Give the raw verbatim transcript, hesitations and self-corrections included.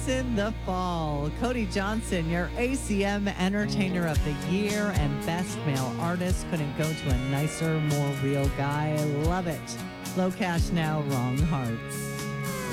in the fall. Cody Johnson, your A C M Entertainer of the Year and Best Male Artist. Couldn't go to a nicer, more real guy. Love it. Low Cash Now, Wrong Hearts.